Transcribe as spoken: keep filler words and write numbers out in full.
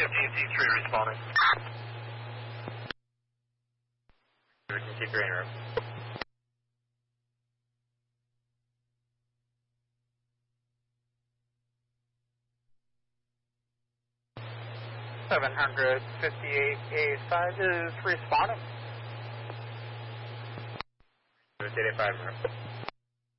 fifteen C three responding. Emergency green room. seven fifty-eight A five is responding. Eight five room.